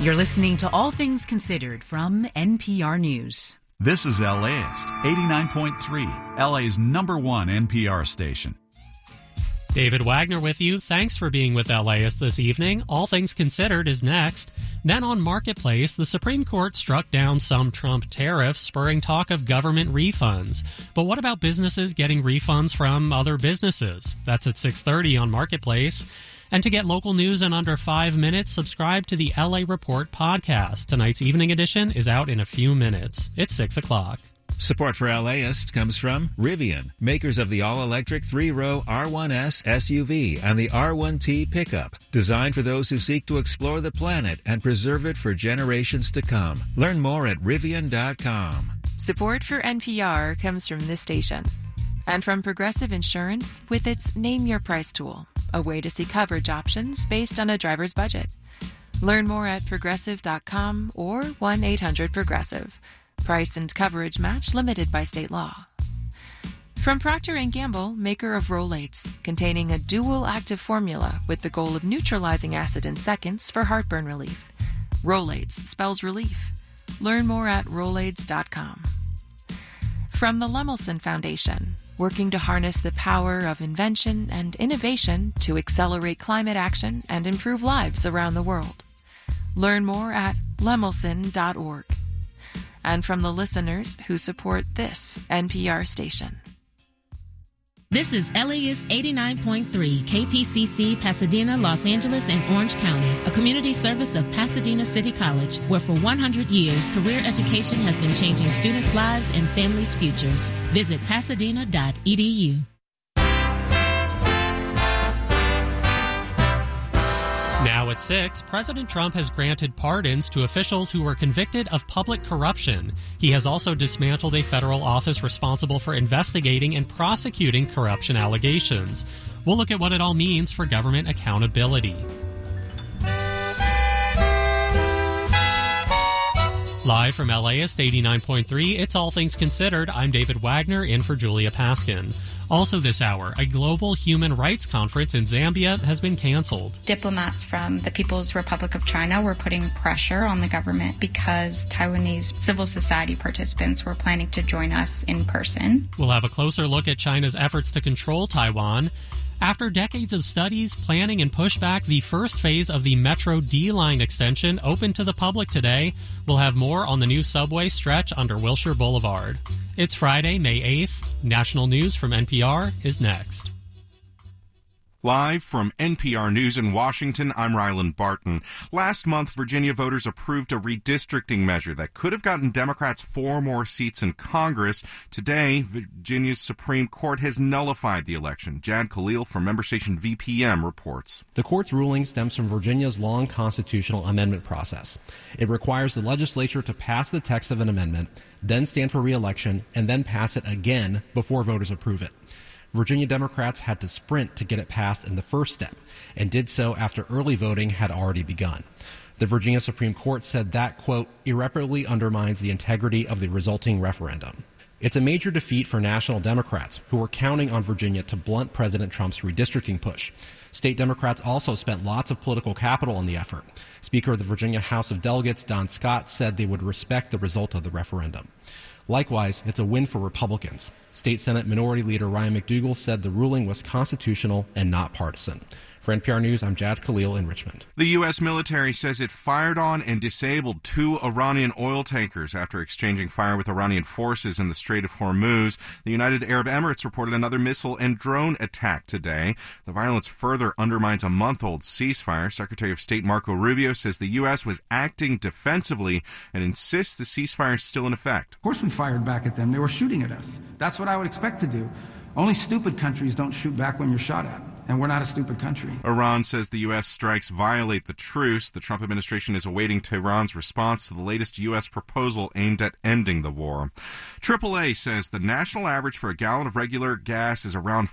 You're listening to All Things Considered from NPR News. This is LAist, 89.3, LA's #1 NPR station. David Wagner with you. Thanks for being with LAist this evening. All Things Considered is next. Then on Marketplace, the Supreme Court struck down some Trump tariffs, spurring talk of government refunds. But what about businesses getting refunds from other businesses? That's at 6:30 on Marketplace. And to get local news in under 5 minutes, subscribe to the LA Report podcast. Tonight's evening edition is out in a few minutes. It's 6 o'clock. Support for LAist comes from Rivian, makers of the all-electric 3-row R1S SUV and the R1T pickup, designed for those who seek to explore the planet and preserve it for generations to come. Learn more at Rivian.com. Support for NPR comes from this station and from Progressive Insurance with its Name Your Price tool, a way to see coverage options based on a driver's budget. Learn more at Progressive.com or 1-800-PROGRESSIVE. Price and coverage match limited by state law. From Procter & Gamble, maker of Rolaids, containing a dual active formula with the goal of neutralizing acid in seconds for heartburn relief. Rolaids spells relief. Learn more at Rolaids.com. From the Lemelson Foundation, working to harness the power of invention and innovation to accelerate climate action and improve lives around the world. Learn more at lemelson.org. And from the listeners who support this NPR station. This is LAist 89.3 KPCC, Pasadena, Los Angeles, and Orange County, a community service of Pasadena City College, where for 100 years, career education has been changing students' lives and families' futures. Visit pasadena.edu. Now at 6, President Trump has granted pardons to officials who were convicted of public corruption. He has also dismantled a federal office responsible for investigating and prosecuting corruption allegations. We'll look at what it all means for government accountability. Live from LAist 89.3, it's All Things Considered. I'm David Wagner, in for Julia Paskin. Also this hour, a global human rights conference in Zambia has been canceled. Diplomats from the People's Republic of China were putting pressure on the government because Taiwanese civil society participants were planning to join us in person. We'll have a closer look at China's efforts to control Taiwan. After decades of studies, planning, and pushback, the first phase of the Metro D-Line extension opened to the public today. We'll have more on the new subway stretch under Wilshire Boulevard. It's Friday, May 8th. National news from NPR is next. Live from NPR News in Washington, I'm Ryland Barton. Last month, Virginia voters approved a redistricting measure that could have gotten Democrats 4 more seats in Congress. Today, Virginia's Supreme Court has nullified the election. Jad Khalil from member station VPM reports. The court's ruling stems from Virginia's long constitutional amendment process. It requires the legislature to pass the text of an amendment, then stand for re-election, and then pass it again before voters approve it. Virginia Democrats had to sprint to get it passed in the first step, and did so after early voting had already begun. The Virginia Supreme Court said that, quote, irreparably undermines the integrity of the resulting referendum. It's a major defeat for national Democrats, who were counting on Virginia to blunt President Trump's redistricting push. State Democrats also spent lots of political capital on the effort. Speaker of the Virginia House of Delegates, Don Scott, said they would respect the result of the referendum. Likewise, it's a win for Republicans. State Senate Minority Leader Ryan McDougal said the ruling was constitutional and not partisan. For NPR News, I'm Jad Khalil in Richmond. The U.S. military says it fired on and disabled 2 Iranian oil tankers after exchanging fire with Iranian forces in the Strait of Hormuz. The United Arab Emirates reported another missile and drone attack today. The violence further undermines a month-old ceasefire. Secretary of State Marco Rubio says the U.S. was acting defensively and insists the ceasefire is still in effect. Of course we fired back at them. They were shooting at us. That's what I would expect to do. Only stupid countries don't shoot back when you're shot at. And we're not a stupid country. Iran says the U.S. strikes violate the truce. The Trump administration is awaiting Tehran's response to the latest U.S. proposal aimed at ending the war. AAA says the national average for a gallon of regular gas is around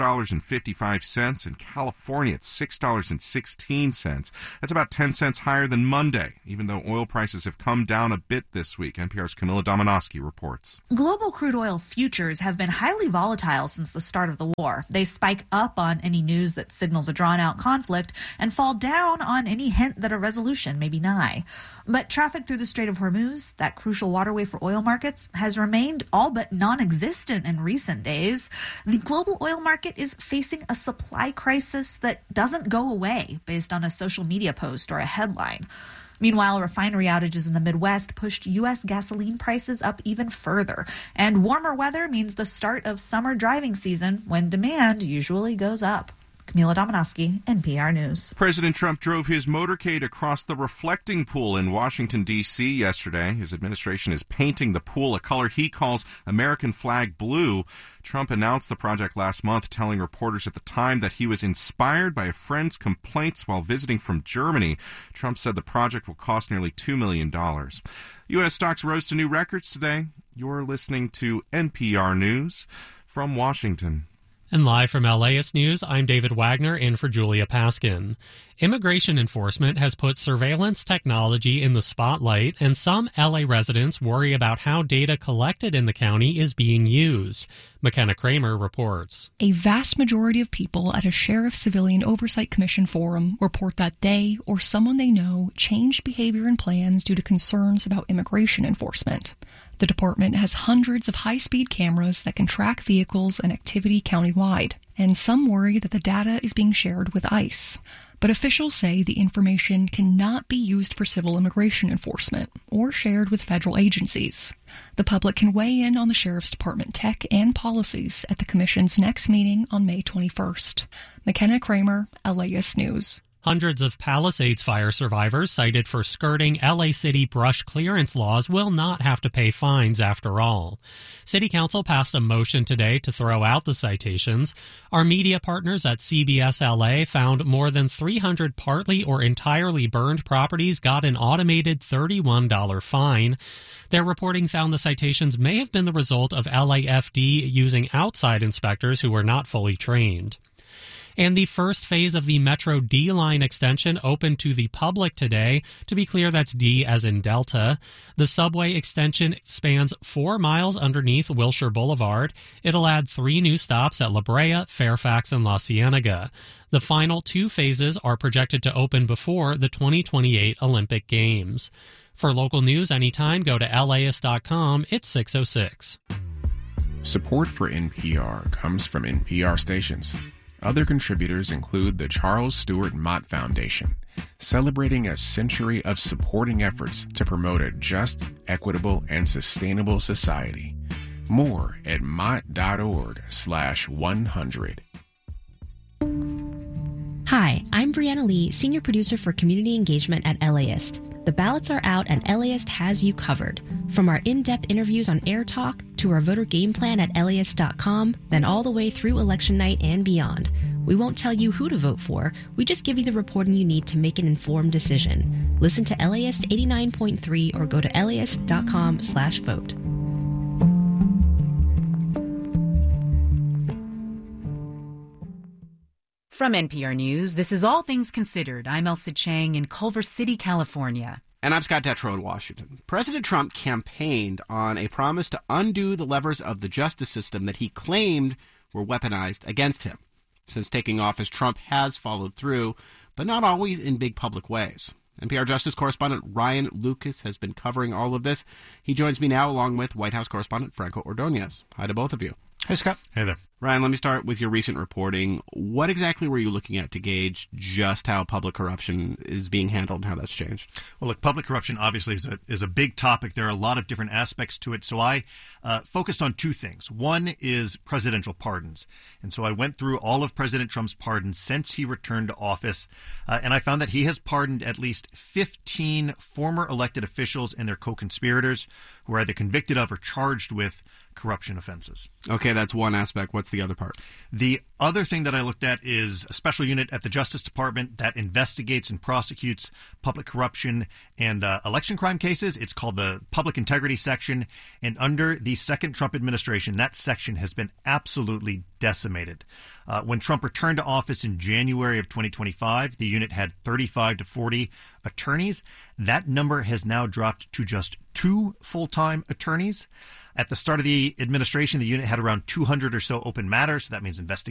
$4.55. In California, it's $6.16. That's about 10 cents higher than Monday, even though oil prices have come down a bit this week. NPR's Camilla Domonoske reports. Global crude oil futures have been highly volatile since the start of the war. They spike up on any news that signals a drawn-out conflict and fall down on any hint that a resolution may be nigh. But traffic through the Strait of Hormuz, that crucial waterway for oil markets, has remained all but non-existent in recent days. The global oil market is facing a supply crisis that doesn't go away based on a social media post or a headline. Meanwhile, refinery outages in the Midwest pushed U.S. gasoline prices up even further. And warmer weather means the start of summer driving season when demand usually goes up. Camila Dominowski, NPR News. President Trump drove his motorcade across the reflecting pool in Washington, D.C. yesterday. His administration is painting the pool a color he calls American flag blue. Trump announced the project last month, telling reporters at the time that he was inspired by a friend's complaints while visiting from Germany. Trump said the project will cost nearly $2 million. U.S. stocks rose to new records today. You're listening to NPR News from Washington. And live from LAist News, I'm David Wagner in for Julia Paskin. Immigration enforcement has put surveillance technology in the spotlight, and some LA residents worry about how data collected in the county is being used. McKenna Kramer reports. A vast majority of people at a Sheriff Civilian Oversight Commission forum report that they or someone they know changed behavior and plans due to concerns about immigration enforcement. The department has hundreds of high-speed cameras that can track vehicles and activity countywide, and some worry that the data is being shared with ICE. But officials say the information cannot be used for civil immigration enforcement or shared with federal agencies. The public can weigh in on the Sheriff's Department tech and policies at the Commission's next meeting on May 21st. McKenna Kramer, LAist News. Hundreds of Palisades fire survivors cited for skirting LA City brush clearance laws will not have to pay fines after all. City Council passed a motion today to throw out the citations. Our media partners at CBS LA found more than 300 partly or entirely burned properties got an automated $31 fine. Their reporting found the citations may have been the result of LAFD using outside inspectors who were not fully trained. And the first phase of the Metro D line extension opened to the public today. To be clear, that's D as in Delta. The subway extension spans 4 miles underneath Wilshire Boulevard. It'll add 3 new stops at La Brea, Fairfax, and La Cienega. The final 2 phases are projected to open before the 2028 Olympic Games. For local news anytime, go to LAist.com. It's 6:06. Support for NPR comes from NPR stations. Other contributors include the Charles Stewart Mott Foundation, celebrating a century of supporting efforts to promote a just, equitable, and sustainable society. More at mott.org/100. Hi, I'm Brianna Lee, Senior Producer for Community Engagement at LAist. The ballots are out and LAist has you covered. From our in-depth interviews on Air Talk to our voter game plan at LAist.com, then all the way through election night and beyond. We won't tell you who to vote for, we just give you the reporting you need to make an informed decision. Listen to LAist 89.3 or go to LAist.com/vote. From NPR News, this is All Things Considered. I'm Elsa Chang in Culver City, California. And I'm Scott Detrow in Washington. President Trump campaigned on a promise to undo the levers of the justice system that he claimed were weaponized against him. Since taking office, Trump has followed through, but not always in big public ways. NPR Justice correspondent Ryan Lucas has been covering all of this. He joins me now along with White House correspondent Franco Ordonez. Hi to both of you. Hey, Scott. Hey there. Ryan, let me start with your recent reporting. What exactly were you looking at to gauge just how public corruption is being handled and how that's changed? Well, look, public corruption obviously is a big topic. There are a lot of different aspects to it. So I focused on 2 things. One is presidential pardons. And so I went through all of President Trump's pardons since he returned to office. And I found that he has pardoned at least 15 former elected officials and their co-conspirators who are either convicted of or charged with corruption offenses. Okay, that's one aspect. What's the other part? The other thing that I looked at is a special unit at the Justice Department that investigates and prosecutes public corruption and election crime cases. It's called the Public Integrity Section. And under the second Trump administration, that section has been absolutely decimated. When Trump returned to office in January of 2025, the unit had 35 to 40 attorneys. That number has now dropped to just 2 full-time attorneys. At the start of the administration, the unit had around 200 or so open matters. So that means investigations.